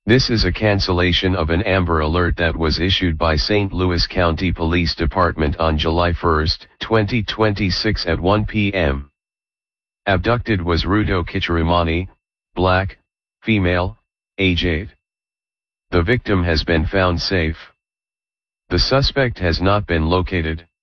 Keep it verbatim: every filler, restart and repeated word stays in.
This is a cancellation of an Amber Alert that was issued by Saint Louis County Police Department on July first, twenty twenty-six at one p m Abducted was Ruto Kichirimani, black, female, age eight. The victim has been found safe. The suspect has not been located.